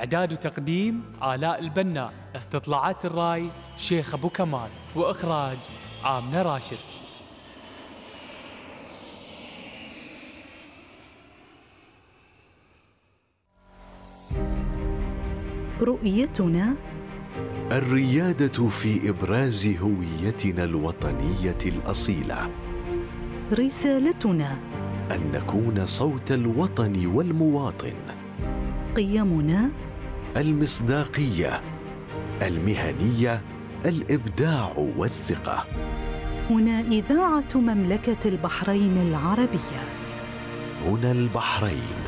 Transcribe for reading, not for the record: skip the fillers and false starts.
إعداد وتقديم آلاء البناء، استطلاعات الراي شيخ أبو كمال، وإخراج آمنة راشد. رؤيتنا الريادة في إبراز هويتنا الوطنية الأصيلة. رسالتنا أن نكون صوت الوطن والمواطن. قيمنا المصداقية، المهنية، الإبداع والثقة. هنا إذاعة مملكة البحرين العربية. هنا البحرين.